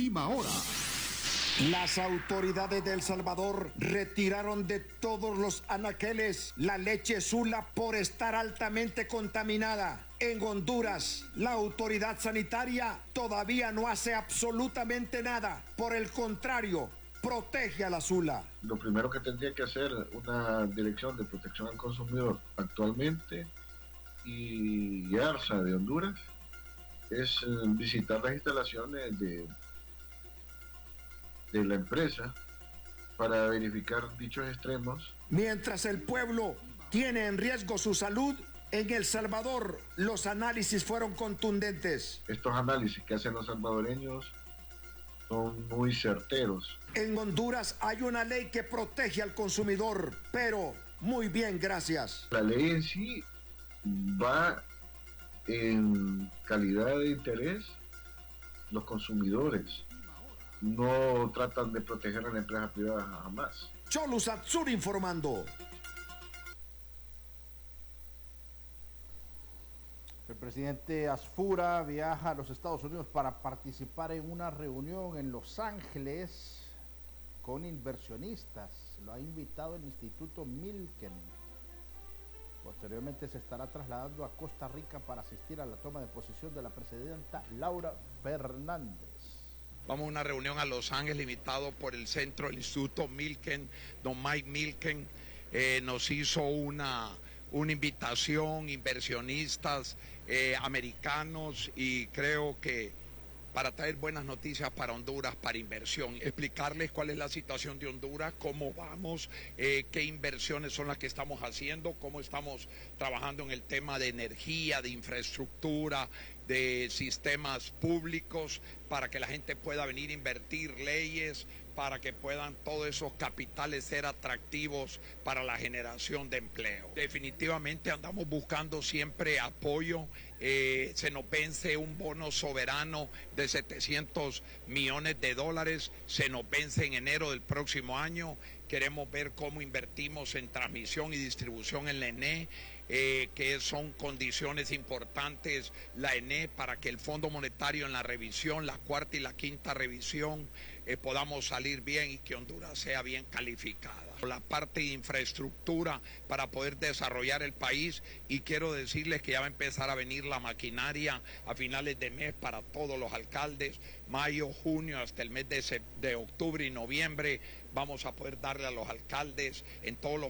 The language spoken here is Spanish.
Última hora. Las autoridades de El Salvador retiraron de todos los anaqueles la leche Sula por estar altamente contaminada. En Honduras, la autoridad sanitaria todavía no hace absolutamente nada. Por el contrario, protege a la Sula. Lo primero que tendría que hacer una dirección de protección al consumidor actualmente y ARSA de Honduras es visitar las instalaciones de la empresa para verificar dichos extremos. Mientras el pueblo tiene en riesgo su salud, en El Salvador los análisis fueron contundentes. Estos análisis que hacen los salvadoreños son muy certeros. En Honduras hay una ley que protege al consumidor, pero muy bien, gracias. La ley en sí va en calidad de interés los consumidores. No tratan de proteger a la empresa privada jamás. Cholu Satsur informando. El presidente Asfura viaja a los Estados Unidos para participar en una reunión en Los Ángeles con inversionistas. Lo ha invitado el Instituto Milken. Posteriormente se estará trasladando a Costa Rica para asistir a la toma de posesión de la presidenta Laura Fernández. Vamos a una reunión a Los Ángeles, invitado por el centro del Instituto Milken. Don Mike Milken nos hizo una invitación, inversionistas americanos, y creo que para traer buenas noticias para Honduras, para inversión, explicarles cuál es la situación de Honduras, cómo vamos, qué inversiones son las que estamos haciendo, cómo estamos trabajando en el tema de energía, de infraestructura, de sistemas públicos, para que la gente pueda venir a invertir, leyes, para que puedan todos esos capitales ser atractivos para la generación de empleo. Definitivamente andamos buscando siempre apoyo. Se nos vence un bono soberano de $700 millones, se nos vence en enero del próximo año. Queremos ver cómo invertimos en transmisión y distribución en la ENE, que son condiciones importantes, la ENE, para que el Fondo Monetario en la revisión, la cuarta y la quinta revisión, podamos salir bien y que Honduras sea bien calificada. La parte de infraestructura para poder desarrollar el país, y quiero decirles que ya va a empezar a venir la maquinaria a finales de mes para todos los alcaldes, mayo, junio, hasta el mes de octubre y noviembre. Vamos a poder darle a los alcaldes en todos los